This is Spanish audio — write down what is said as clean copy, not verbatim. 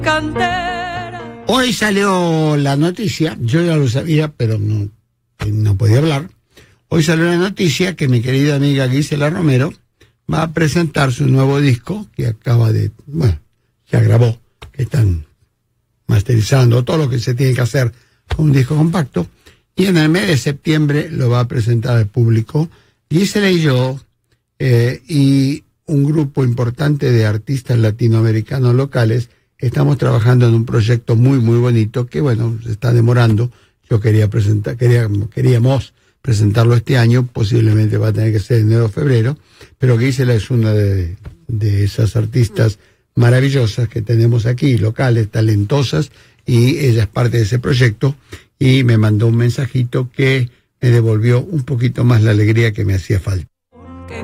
Hoy salió la noticia, yo ya lo sabía, pero no podía hablar. Hoy salió la noticia que mi querida amiga Gisela Romero va a presentar su nuevo disco, que acaba de, ya grabó, que están masterizando todo lo que se tiene que hacer con un disco compacto, y en el mes de septiembre lo va a presentar al público. Gisela y yo, y un grupo importante de artistas latinoamericanos locales, estamos trabajando en un proyecto muy, muy bonito que, se está demorando. Queríamos presentarlo este año, posiblemente va a tener que ser en enero o febrero, pero Gisela es una de esas artistas maravillosas que tenemos aquí, locales, talentosas, y ella es parte de ese proyecto, y me mandó un mensajito que me devolvió un poquito más la alegría que me hacía falta.